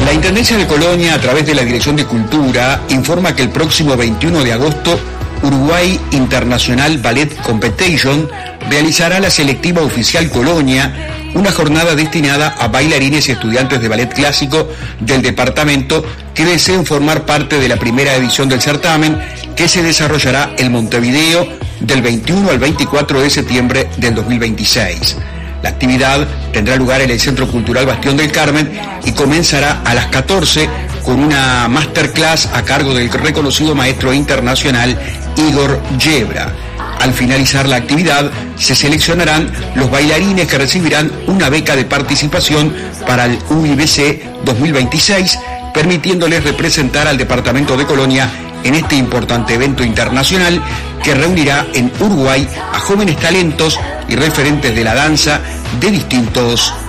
La Intendencia de Colonia, a través de la Dirección de Cultura, informa que el próximo 21 de agosto, Uruguay International Ballet Competition realizará la selectiva oficial Colonia, una jornada destinada a bailarines y estudiantes de ballet clásico del departamento que deseen formar parte de la primera edición del certamen, que se desarrollará en Montevideo del 21 al 24 de septiembre del 2026. La actividad tendrá lugar en el Centro Cultural Bastión del Carmen y comenzará a las 14 con una masterclass a cargo del reconocido maestro internacional Igor Yebra. Al finalizar la actividad, se seleccionarán los bailarines que recibirán una beca de participación para el UIBC 2026, permitiéndoles representar al departamento de Colonia en este importante evento internacional que reunirá en Uruguay a jóvenes talentos y referentes de la danza de distintos